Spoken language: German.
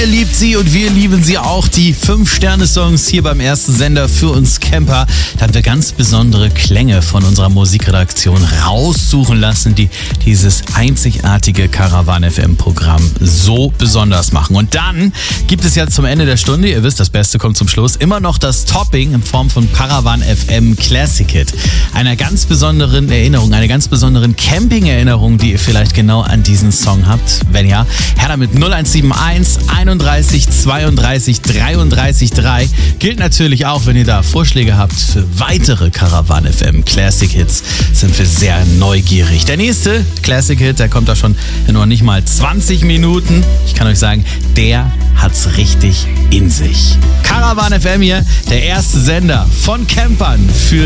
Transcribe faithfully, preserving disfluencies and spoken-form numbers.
liebt sie und wir lieben sie auch. Die fünf Sterne Songs hier beim ersten Sender für uns Camper. Da haben wir ganz besondere Klänge von unserer Musikredaktion raussuchen lassen, die dieses einzigartige Caravan F M Programm so besonders machen. Und dann gibt es ja zum Ende der Stunde, ihr wisst, das Beste kommt zum Schluss, immer noch das Topping in Form von Caravan F M Classic Hit. Einer ganz besonderen Erinnerung, einer ganz besonderen Camping-Erinnerung, die ihr vielleicht genau an diesen Song habt. Wenn ja, her damit null eins sieben eins einunddreißig zweiunddreißig dreiunddreißig drei. Gilt natürlich auch, wenn ihr da Vorschläge habt für weitere Caravan F M Classic Hits, sind wir sehr neugierig. Der nächste Classic Hit, der kommt da schon in noch nicht mal zwanzig Minuten. Ich kann euch sagen, der hat's richtig in sich. Caravan F M hier, der erste Sender von Campern für